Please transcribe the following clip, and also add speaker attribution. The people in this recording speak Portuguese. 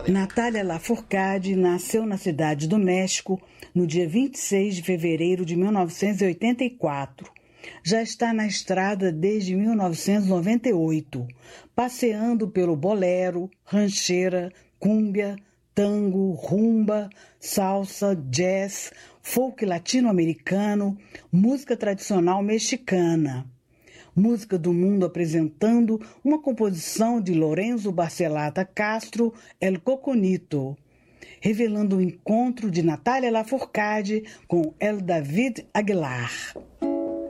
Speaker 1: Natália Lafourcade nasceu na cidade do México no dia 26 de fevereiro de 1984. Já está na estrada desde 1998, passeando pelo bolero, rancheira, cúmbia, tango, rumba, salsa, jazz, folk latino-americano, música tradicional mexicana. Música do Mundo apresentando uma composição de Lorenzo Barcelata Castro, El Coconito, revelando o encontro de Natália Lafourcade com El David Aguilar.